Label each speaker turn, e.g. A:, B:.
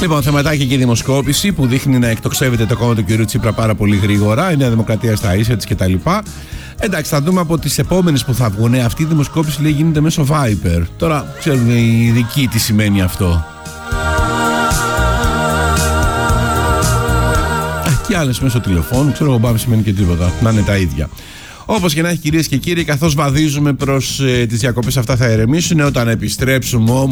A: Λοιπόν, θεματάκι και η δημοσκόπηση που δείχνει να εκτοξεύεται το κόμμα του κ. Τσίπρα πάρα πολύ γρήγορα. Η Νέα Δημοκρατία στα ίσια της κτλ. Εντάξει, θα δούμε από τις επόμενες που θα βγουν. Αυτή η δημοσκόπηση λέει γίνεται μέσω Viper. Τώρα ξέρουν οι ειδικοί τι σημαίνει αυτό. Και άλλες μέσω τηλεφώνου, ξέρω εγώ, πάμε σημαίνει και τίποτα. Να είναι τα ίδια. Όπως και να έχει, κυρίες και κύριοι, καθώς βαδίζουμε προς τις διακοπές, αυτά θα ηρεμήσουν. Όταν επιστρέψουμε όμως.